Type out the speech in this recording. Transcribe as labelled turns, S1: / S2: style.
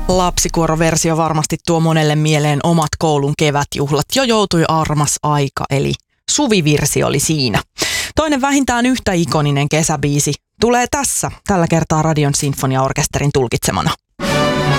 S1: Lapsikuoroversio varmasti tuo monelle mieleen omat koulun kevätjuhlat. Jo joutui armas aika, eli Suvivirsi oli siinä. Toinen vähintään yhtä ikoninen kesäbiisi tulee tässä, tällä kertaa Radion Sinfoniaorkesterin tulkitsemana.